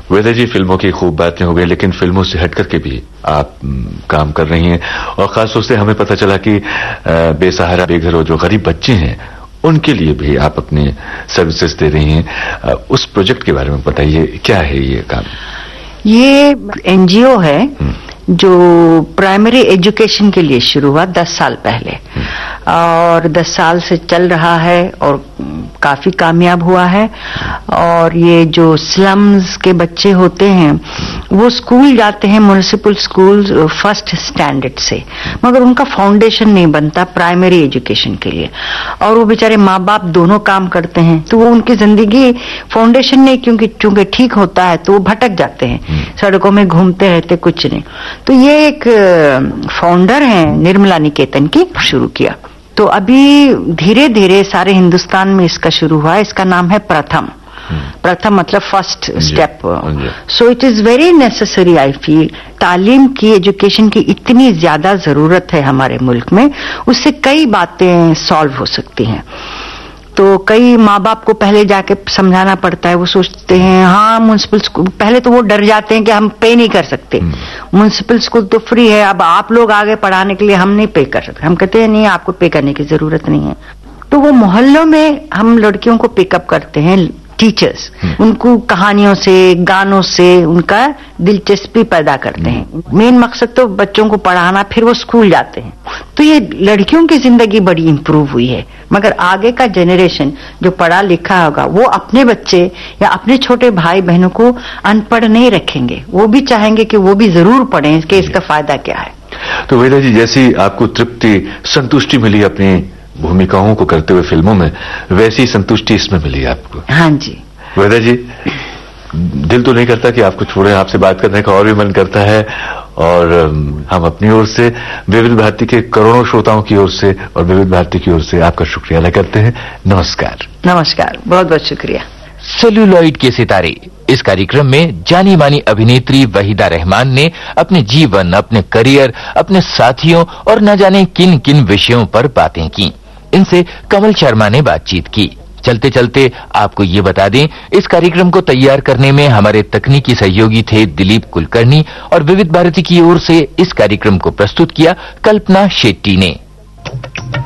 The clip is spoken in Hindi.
वेदा जी, फिल्मों की खूब बातें हो गई, लेकिन फिल्मों से हट करके भी आप काम कर रही हैं, और खास तौर से हमें पता चला कि बेसहारा बेघर और जो गरीब बच्चे हैं उनके लिए भी आप अपने सर्विसेज दे रही हैं। उस प्रोजेक्ट के बारे में बताइए, क्या है ये काम? ये एनजीओ है जो प्राइमरी एजुकेशन के लिए शुरू हुआ 10 साल पहले, और 10 साल से चल रहा है और काफी कामयाब हुआ है। और ये जो स्लम्स के बच्चे होते हैं वो स्कूल जाते हैं, म्युनिसिपल स्कूल फर्स्ट स्टैंडर्ड से, मगर उनका फाउंडेशन नहीं बनता प्राइमरी एजुकेशन के लिए, और वो बेचारे माँ बाप दोनों काम करते हैं, तो वो उनकी जिंदगी फाउंडेशन नहीं क्योंकि ठीक होता है तो वो भटक जाते हैं, सड़कों में घूमते रहते, कुछ नहीं। तो ये एक फाउंडर हैं निर्मला निकेतन की, शुरू किया। तो अभी धीरे धीरे सारे हिंदुस्तान में इसका शुरू हुआ है। इसका नाम है प्रथम। प्रथम मतलब first step. So it is very necessary, I feel. तालीम की, एजुकेशन की इतनी ज्यादा जरूरत है हमारे मुल्क में, उससे कई बातें सॉल्व हो सकती हैं। तो कई माँ बाप को पहले जाके समझाना पड़ता है, वो सोचते हैं हाँ म्युनिसिपल स्कूल, पहले तो वो डर जाते हैं कि हम पे नहीं कर सकते, म्युनिसिपल स्कूल तो फ्री है, अब आप लोग आगे पढ़ाने के लिए हम नहीं पे कर सकते। हम कहते हैं नहीं, आपको पे करने की जरूरत नहीं है। तो वो मोहल्लों में हम लड़कियों को पिकअप करते हैं, टीचर्स, उनको कहानियों से, गानों से उनका दिलचस्पी पैदा करते हैं। मेन मकसद तो बच्चों को पढ़ाना, फिर वो स्कूल जाते हैं। तो ये लड़कियों की जिंदगी बड़ी इंप्रूव हुई है, मगर आगे का जनरेशन जो पढ़ा लिखा होगा वो अपने बच्चे या अपने छोटे भाई बहनों को अनपढ़ नहीं रखेंगे, वो भी चाहेंगे कि वो भी जरूर पढ़ें कि इसका फायदा क्या है। तो वेदा जी, जैसी आपको तृप्ति, संतुष्टि मिली अपनी भूमिकाओं को करते हुए फिल्मों में, वैसी संतुष्टि इसमें मिली आपको? हाँ जी। वेदा जी, दिल तो नहीं करता कि आपको छोड़े, आपसे बात करने का और भी मन करता है, और हम अपनी ओर से, विविध भारती के करोड़ों श्रोताओं की ओर से और विविध भारती की ओर से आपका शुक्रिया अदा करते हैं। नमस्कार। नमस्कार, बहुत बहुत शुक्रिया। सेल्यूलॉइड के सितारे, इस कार्यक्रम में जानी मानी अभिनेत्री वहीदा रहमान ने अपने जीवन, अपने करियर, अपने साथियों और न जाने किन किन विषयों पर बातें की। इनसे कमल शर्मा ने बातचीत की। चलते चलते आपको ये बता दें, इस कार्यक्रम को तैयार करने में हमारे तकनीकी सहयोगी थे दिलीप कुलकर्णी, और विविध भारती की ओर से इस कार्यक्रम को प्रस्तुत किया कल्पना शेट्टी ने।